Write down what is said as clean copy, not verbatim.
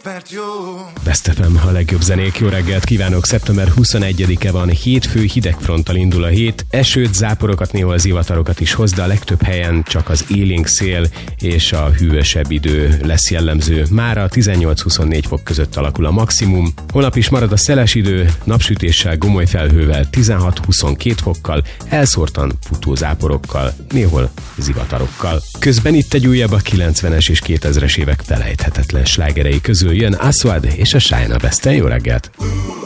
mert jó. Best FM, a legjobb zenék, jó reggelt kívánok! Szeptember 21-e van, hétfő, hidegfronttal indul a hét. Esőt, záporokat, néhol zivatarokat is hoz, de a legtöbb helyen csak az élénk szél és a hűvösebb idő lesz jellemző. Mára 18-24 fok között alakul a maximum. Holnap is marad a szeles idő, napsütéssel, gomoly felhővel, 16-22 fokkal, elszórtan futó záporokkal, néhol zivatarokkal. Közben itt egy újabb, a 90-es és 2000-es évek felejthetetlen slágerei közül jön Aswad és a Shine a Best. Jó reggelt!